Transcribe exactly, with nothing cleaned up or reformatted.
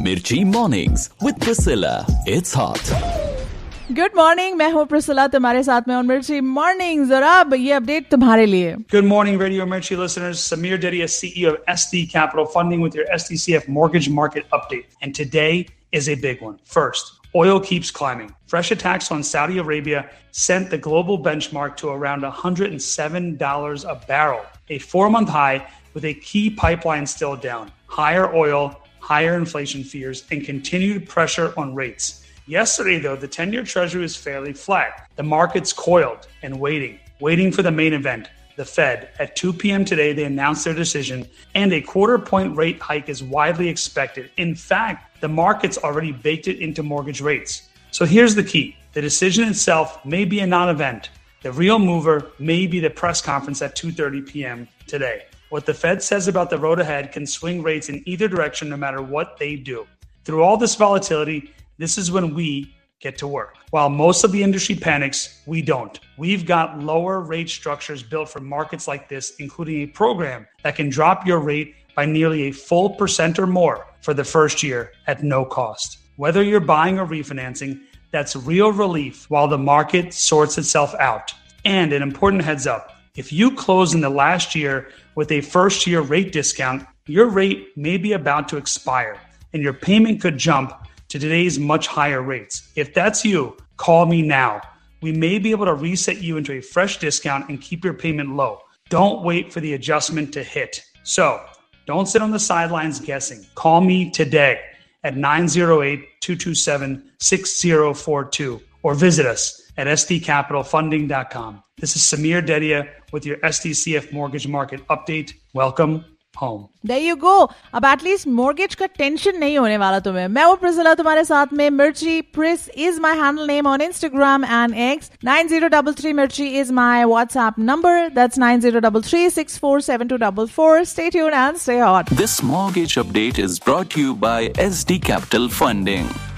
Mirchi Mornings with Priscilla. It's hot. Good morning, मैं हूँ Priscilla, तुम्हारे साथ में ऑन मिर्ची मॉर्निंग्स। और अब ये अपडेट तुम्हारे लिए। Good morning, Radio Mirchi listeners. Samir Dedia, C E O of S D Capital Funding, with your S D C F mortgage market update. And today is a big one. First, oil keeps climbing. Fresh attacks on Saudi Arabia sent the global benchmark to around one hundred seven dollars a barrel, a four-month high, with a key pipeline still down. Higher oil, higher inflation fears, and continued pressure on rates. Yesterday, though, the ten-year Treasury is fairly flat. The market's coiled and waiting, waiting for the main event, the Fed. At two p.m. today, they announced their decision, and a quarter-point rate hike is widely expected. In fact, the market's already baked it into mortgage rates. So here's the key. The decision itself may be a non-event. The real mover may be the press conference at two thirty p.m. today. What the Fed says about the road ahead can swing rates in either direction no matter what they do. Through all this volatility, this is when we get to work. While most of the industry panics, we don't. We've got lower rate structures built for markets like this, including a program that can drop your rate by nearly a full percent or more for the first year at no cost. Whether you're buying or refinancing, that's real relief while the market sorts itself out. And an important heads up, if you close in the last year with a first year rate discount, your rate may be about to expire and your payment could jump to today's much higher rates. If that's you, call me now. We may be able to reset you into a fresh discount and keep your payment low. Don't wait for the adjustment to hit. So, don't sit on the sidelines guessing. Call me today at nine oh eight, two two seven, six oh four two or visit us at s d capital funding dot com. This is Samir Dedia with your S D C F mortgage market update. Welcome home. There you go. अब at least mortgage का tension नहीं होने वाला तुम्हें। मैं हूँ Priscilla तुम्हारे साथ में। मिर्ची Pris is my handle name on Instagram and X. nine zero three three Mirchi is my WhatsApp number. That's nine zero three three, six four seven two four four. Stay tuned and stay hot. This mortgage update is brought to you by S D Capital Funding.